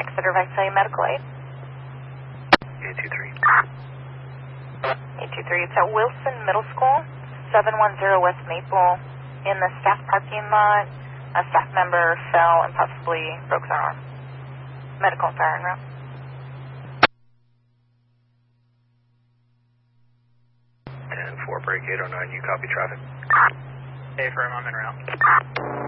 consider Visalia medical aid. 823. 823, it's at Wilson Middle School, 710 West Maple. In the staff parking lot, a staff member fell and possibly broke their arm. Medical and fire en route. 10-4, break 809, you copy traffic? Hey, firm, I'm en route.